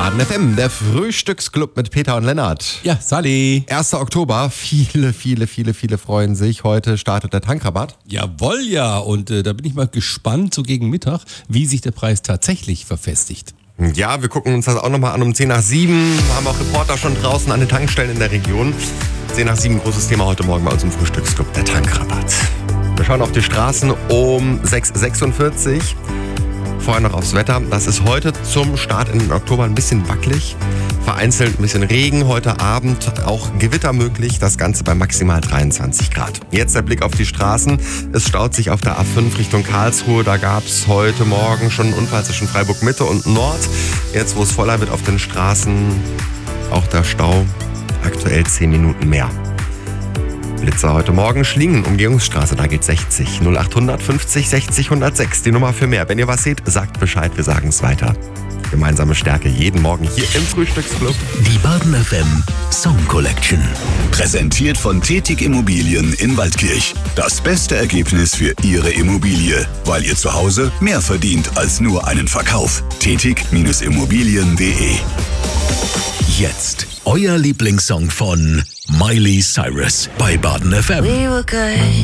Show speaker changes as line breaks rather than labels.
Baden FM, der Frühstücksclub mit Peter und Lennart.
Ja, Sally.
1. Oktober, viele freuen sich. Heute startet der Tankrabatt.
Jawohl, ja. Und da bin ich mal gespannt, so gegen Mittag, wie sich der Preis tatsächlich verfestigt.
Ja, wir gucken uns das auch nochmal an um 10 nach 7. Wir haben auch Reporter schon draußen an den Tankstellen in der Region. 10 nach 7, großes Thema heute Morgen bei uns im Frühstücksclub, der Tankrabatt. Wir schauen auf die Straßen um 6.46 Uhr. Vorher noch aufs Wetter. Das ist heute zum Start in den Oktober ein bisschen wackelig. Vereinzelt ein bisschen Regen heute Abend, auch Gewitter möglich. Das Ganze bei maximal 23 Grad. Jetzt der Blick auf die Straßen. Es staut sich auf der A5 Richtung Karlsruhe. Da gab es heute Morgen schon einen Unfall zwischen Freiburg Mitte und Nord. Jetzt, wo es voller wird auf den Straßen, auch der Stau. Aktuell 10 Minuten mehr. Blitzer heute Morgen, Schlingen, Umgehungsstraße, da geht 60. 0800 50 60 106, die Nummer für mehr. Wenn ihr was seht, sagt Bescheid, wir sagen es weiter. Gemeinsame Stärke jeden Morgen hier im Frühstücksclub.
Die Baden FM Song Collection. Präsentiert von Tetig Immobilien in Waldkirch. Das beste Ergebnis für Ihre Immobilie, weil ihr zu Hause mehr verdient als nur einen Verkauf. Tetig-Immobilien.de. Jetzt euer Lieblingssong von Miley Cyrus bei Baden FM.
We were good.